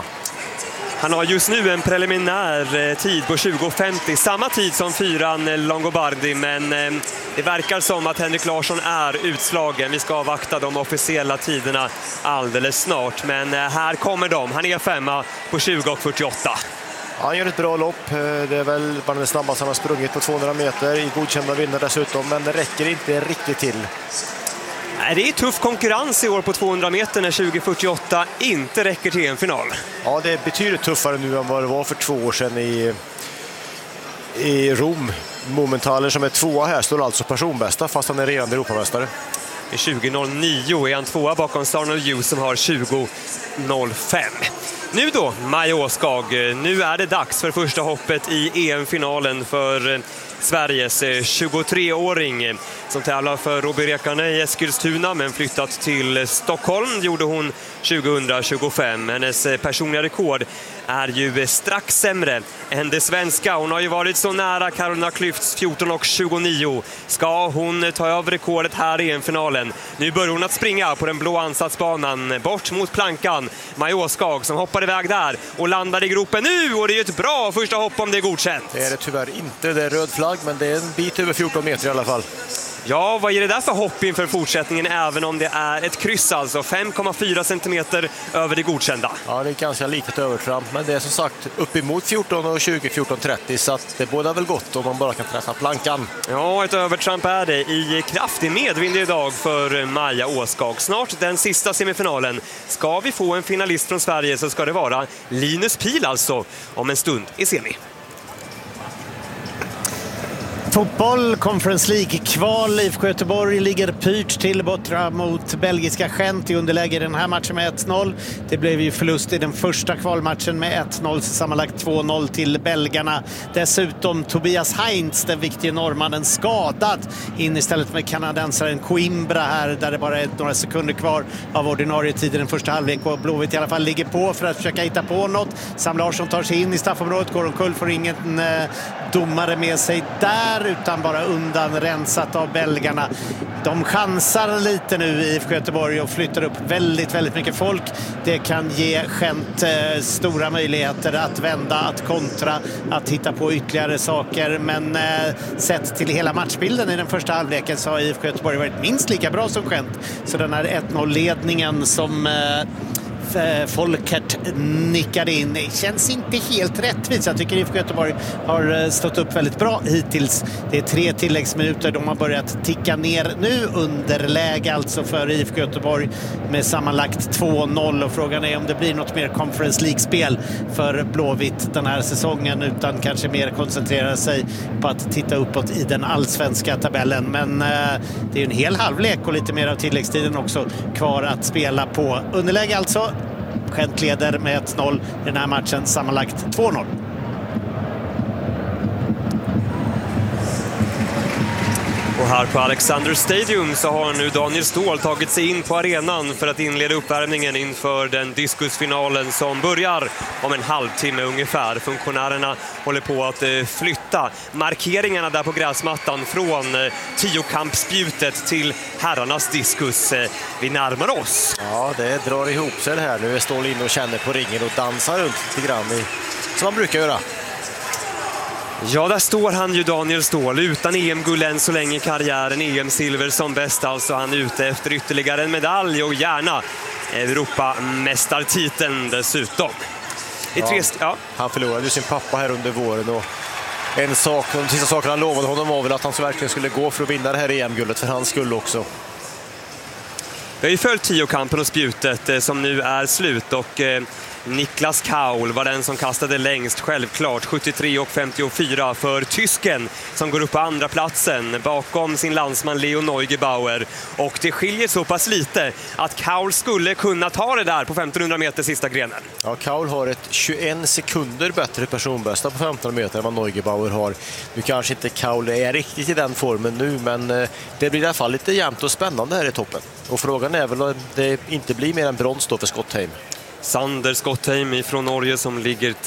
Speaker 10: Han har just nu en preliminär tid på tjugo femtio, samma tid som fyran Longobardi, men det verkar som att Henrik Larsson är utslagen. Vi ska avvakta de officiella tiderna alldeles snart, men här kommer de. Han är femma på tjugo fyrtioåtta.
Speaker 11: Han gör ett bra lopp. Det är väl bara den snabbaste han har sprungit på tvåhundra meter i godkända vinner dessutom, men det räcker inte riktigt till.
Speaker 10: Nej, det är tuff konkurrens i år på tvåhundra meter när tjugo fyrtioåtta inte räcker till en final.
Speaker 11: Ja, det är betydligt tuffare nu än vad det var för två år sedan i, i Rom. Momentaler som är tvåa här står alltså personbästa fast han är redan Europamästare.
Speaker 10: I tjugo noll nio är han tvåa bakom Sarnel Hughes som har tjugo noll fem. Nu då, Maja Åskag. Nu är det dags för första hoppet i E M-finalen för Sveriges tjugotreåring som tävlar för Robert Rekane i Eskilstuna men flyttat till Stockholm gjorde hon tjugohundratjugofem. Hennes personliga rekord är ju strax sämre än det svenska. Hon har ju varit så nära Carolina Klüfts fjorton och tjugonio. Ska hon ta över rekordet här i E M-finalen? Nu börjar hon att springa på den blå ansatsbanan bort mot plankan. Maja Åskag som hoppar iväg där och landar i gropen nu, och det är ett bra första hopp om det är godkänt.
Speaker 11: Det är det tyvärr inte, det är röd flagg, men det är en bit över fjorton meter i alla fall.
Speaker 10: Ja, vad är det där för hopp inför fortsättningen även om det är ett kryss alltså? fem komma fyra centimeter över det godkända.
Speaker 11: Ja, det är ganska litet övertramp, men det är som sagt uppemot fjorton och tjugo, fjorton trettio så att det båda väl gott om man bara kan träffa plankan.
Speaker 10: Ja, ett övertramp är det i kraftig medvind idag för Maja Åskag. Snart den sista semifinalen. Ska vi få en finalist från Sverige så ska det vara Linus Pihl alltså om en stund i semi.
Speaker 3: Fotboll, Conference League-kval. I F K Göteborg ligger pyrt till borta mot belgiska Gent i underläge i den här matchen med ett noll. Det blev ju förlust i den första kvalmatchen med ett noll, sammanlagt två noll till belgarna. Dessutom Tobias Heinz, den viktiga norrmannen, skadad in istället med kanadensaren Coimbra här där det bara är några sekunder kvar av ordinarie tid i den första halvlek och Blåvitt i alla fall ligger på för att försöka hitta på något. Sam Larsson tar sig in i straffområdet, går omkull, får ingen eh, domare med sig där utan bara undan rensat av belgarna. De chansar lite nu i F K Göteborg och flyttar upp väldigt, väldigt mycket folk. Det kan ge Gent eh, stora möjligheter att vända, att kontra, att hitta på ytterligare saker. Men eh, sett till hela matchbilden i den första halvleken så har I F K Göteborg varit minst lika bra som Gent. Så den här ett noll-ledningen som... Eh, Folkert nickade in. Det känns inte helt rättvist. Jag tycker I F K Göteborg har stått upp väldigt bra hittills. Det är tre tilläggsminuter. De har börjat ticka ner nu. Underläge alltså för I F K Göteborg med sammanlagt två noll. Och frågan är om det blir något mer Conference League-spel för Blåvitt den här säsongen utan kanske mer koncentrera sig på att titta uppåt i den allsvenska tabellen. Men eh, det är en hel halvlek och lite mer av tilläggstiden också kvar att spela på. Underläge alltså. Gent leder med ett noll i den här matchen, sammanlagt två noll.
Speaker 10: Och här på Alexander Stadium så har nu Daniel Ståhl tagit sig in på arenan för att inleda uppvärmningen inför den diskusfinalen som börjar om en halvtimme ungefär. Funktionärerna håller på att flytta markeringarna där på gräsmattan från tiokampsspjutet till herrarnas diskus. Vi närmar oss.
Speaker 11: Ja, det drar ihop sig det här. Nu är Ståhl in och känner på ringen och dansar runt lite grann i, som man brukar göra.
Speaker 10: Ja, där står han ju, Daniel Ståhl, utan E M-guld än så länge i karriären. E M-silver som bäst, alltså han är ute efter ytterligare en medalj och gärna Europamästartiteln dessutom. I
Speaker 11: ja,
Speaker 10: tre ja.
Speaker 11: Han förlorade ju sin pappa här under våren och en sak, de sista sakerna han lovade honom var väl att han så verkligen skulle gå för att vinna det här E M-guldet för hans skull också.
Speaker 10: Vi har ju följt tiokampen och spjutet som nu är slut och eh, Niklas Kaul var den som kastade längst, självklart sjuttiotre och femtiofyra för tysken som går upp på andra platsen bakom sin landsman Leo Neugebauer, och det skiljer så pass lite att Kaul skulle kunna ta det där på femtonhundra meter sista grenen.
Speaker 11: Ja, Kaul har ett tjugoen sekunder bättre personbästa på femtonhundra meter än vad Neugebauer har. Nu kanske inte Kaul är riktigt i den formen nu, men det blir i alla fall lite jämnt och spännande här i toppen. Och frågan är väl om det inte blir mer än brons då för Skottheim.
Speaker 10: Sander Skottheim från Norge som ligger